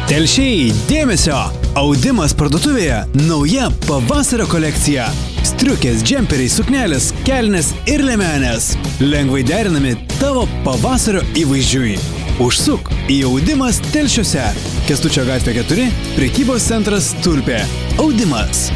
Telšiai, dėmesio! Audimas parduotuvėje nauja pavasario kolekcija. Striukės, džemperiai, suknelės, kelnės ir liemenės. Lengvai derinami tavo pavasario įvaizdžiui. Užsuk į Audimas Telšiuose. Kęstučio gatvė 4, prekybos centras Tulpė. Audimas.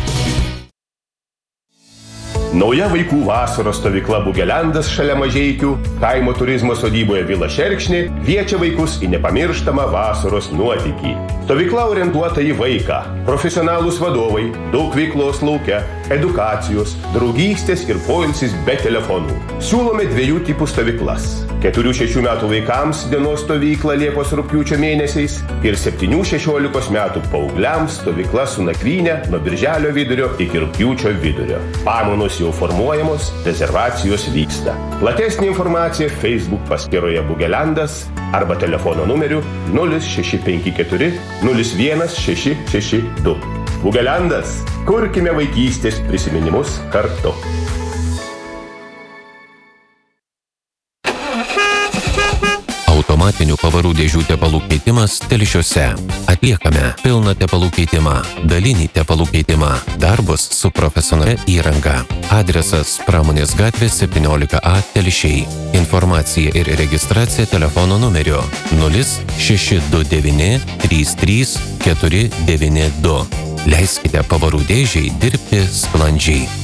Nauja vaikų vasaros stovykla Bugelendas šalia Mažeikių, kaimo turizmo sodyboje Vila Šerkšnė kviečia vaikus į nepamirštamą vasaros nuotykį. Stovykla orientuota į vaiką, profesionalūs vadovai, daug veiklos lauke, edukacijos, draugystės ir poilsis be telefonų. Siūlome 2 tipų stovyklas. 4-6 metų vaikams dienos stovykla Liepos-rugpjūčio mėnesiais ir 7-16 metų paaugliams stovykla su nakvyne nuo birželio vidurio iki rugpjūčio vidurio. Pamainos jau formuojamos, rezervacijos vyksta. Platesnė informacija Facebook paskyroje Bugelendas arba telefono numeriu 0654 01662. Bugelendas. Kurkime vaikystės prisiminimus kartu. Automatinių pavarų dėžių tepalų keitimas Telšiuose. Atliekame pilną tepalų keitimą, dalinį tepalų keitimą, darbus su profesionalia įranga. Adresas Pramonės gatvė 17A Telšiai. Informacija ir registracija telefono numeriu 0629 33 492. Leiskite pavarų dėžiai dirbti sklandžiai.